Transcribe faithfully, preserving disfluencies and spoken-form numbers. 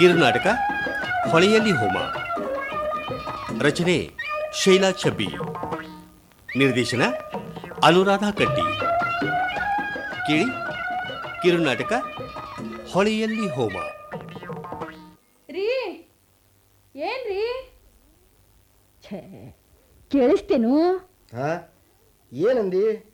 ಕಿರುನಾಟಕ ಹೊಳೆಯಲ್ಲಿ ಹೋಮ. ರಚನೆ ಶೈಲಾ ಛಬ್ಬಿ. ನಿರ್ದೇಶನ ಅನುರಾಧ ಕಟ್ಟಿ. ಕೇಳಿ, ಕಿರುನಾಟಕ ಹೊಳೆಯಲ್ಲಿ ಹೋಮ. ರೀ ಏನ್ರಿ? ಛೇ, ಕೇಳಿಸ್ತೇನು? ಹಾ, ಏನಂದಿ?